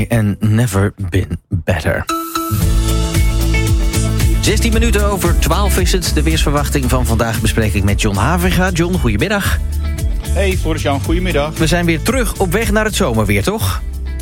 en Never Been Better. 16 minuten over 12 is het. De weersverwachting van vandaag bespreek ik met John Havinga. John, goedemiddag. Hey, Floris-Jan, goedemiddag. We zijn weer terug op weg naar het zomerweer, toch?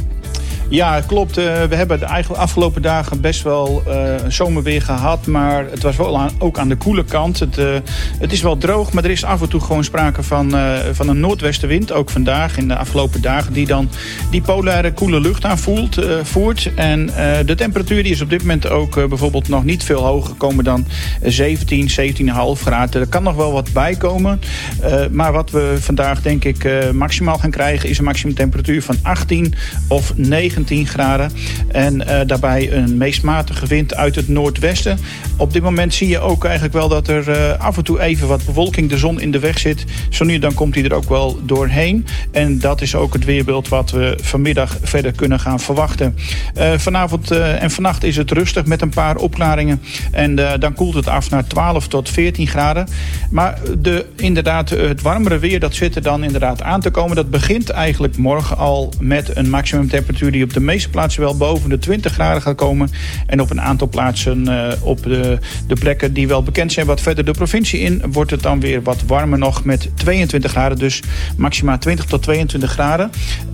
Ja, klopt. We hebben de afgelopen dagen best wel zomerweer gehad. Maar het was wel ook aan de koele kant. Het is wel droog, maar er is af en toe gewoon sprake van een noordwestenwind. Ook vandaag, in de afgelopen dagen. Die dan die polaire koele lucht voert. En de temperatuur die is op dit moment ook bijvoorbeeld nog niet veel hoger gekomen dan 17, 17,5 graden. Er kan nog wel wat bij komen. Maar wat we vandaag denk ik maximaal gaan krijgen is een maximumtemperatuur van 18 of 19 graden. En daarbij een meest matige wind uit het noordwesten. Op dit moment zie je ook eigenlijk wel dat er af en toe even wat bewolking de zon in de weg zit. Zo nu dan komt hij er ook wel doorheen. En dat is ook het weerbeeld wat we vanmiddag verder kunnen gaan verwachten. Vanavond en vannacht is het rustig met een paar opklaringen. En dan koelt het af naar 12 tot 14 graden. Maar inderdaad, het warmere weer dat zit er dan inderdaad aan te komen. Dat begint eigenlijk morgen al met een maximumtemperatuur die op de meeste plaatsen wel boven de 20 graden gaat komen. En op een aantal plaatsen op de plekken die wel bekend zijn wat verder de provincie in, wordt het dan weer wat warmer nog met 22 graden. Dus maximaal 20 tot 22 graden.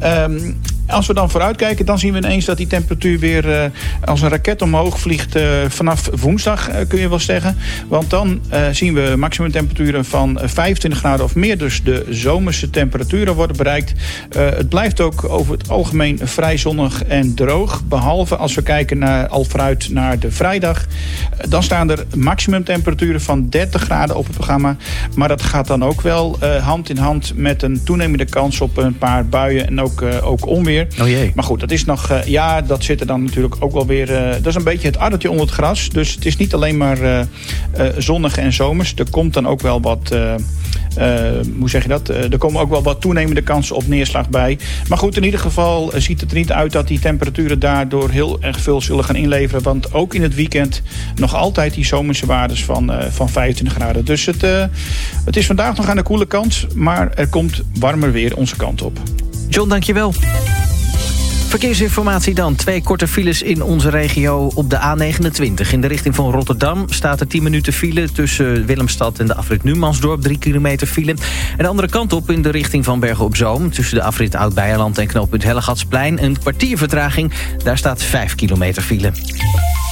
Als we dan vooruitkijken, dan zien we ineens dat die temperatuur weer als een raket omhoog vliegt vanaf woensdag, kun je wel zeggen. Want dan zien we maximumtemperaturen van 25 graden of meer. Dus de zomerse temperaturen worden bereikt. Het blijft ook over het algemeen vrij zonnig en droog. Behalve als we kijken al vooruit naar de vrijdag. Dan staan er maximumtemperaturen van 30 graden op het programma. Maar dat gaat dan ook wel hand in hand met een toenemende kans op een paar buien en ook onweer. Oh jee. Maar goed, dat is nog, dat zit er dan natuurlijk ook wel weer. Dat is een beetje het addertje onder het gras. Dus het is niet alleen maar zonnig en zomers. Er komt dan ook wel wat. Hoe zeg je dat? Er komen ook wel wat toenemende kansen op neerslag bij. Maar goed, in ieder geval ziet het er niet uit dat die temperaturen daardoor heel erg veel zullen gaan inleveren. Want ook in het weekend nog altijd die zomerse waardes van 25 graden. Dus het is vandaag nog aan de koele kant. Maar er komt warmer weer onze kant op. John, dankjewel. Verkeersinformatie dan. 2 korte files in onze regio op de A29. In de richting van Rotterdam staat er 10 minuten file tussen Willemstad en de afrit Numansdorp. 3 kilometer file. En de andere kant op in de richting van Bergen op Zoom. Tussen de afrit Oud-Beijerland en knooppunt Hellegatsplein. Een kwartier vertraging. Daar staat 5 kilometer file.